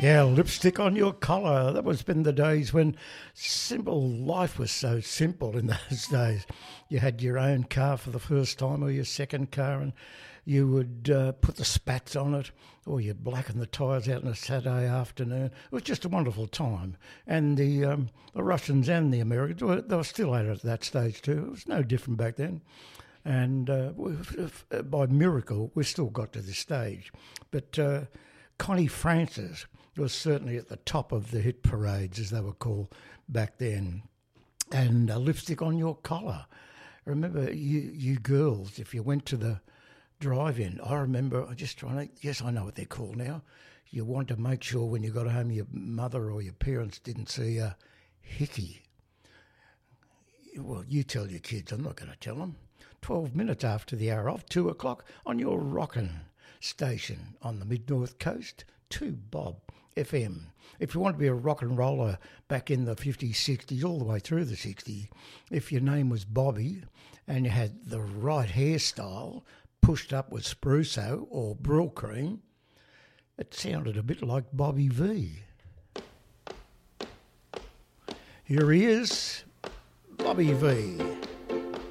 Yeah, lipstick on your collar. That was been the days when simple life was so simple in those days. You had your own car for the first time or your second car and you would put the spats on it or you'd blacken the tyres out on a Saturday afternoon. It was just a wonderful time. And the Russians and the Americans, they were still at it at that stage too. It was no different back then. And by miracle, we still got to this stage. But Connie Francis was certainly at the top of the hit parades, as they were called back then. And lipstick on your collar. I remember you girls, if you went to the drive-in, I remember just trying to, yes, I know what they're called now. You want to make sure when you got home your mother or your parents didn't see a hickey. Well, you tell your kids, I'm not going to tell them. 12 minutes after the hour of 2 o'clock on your rockin' station on the mid-north coast, 2 Bob FM. If you want to be a rock and roller back in the 50s, 60s, all the way through the 60s, if your name was Bobby and you had the right hairstyle pushed up with Spruso or Brylcreem, it sounded a bit like Bobby V. Here he is, Bobby V.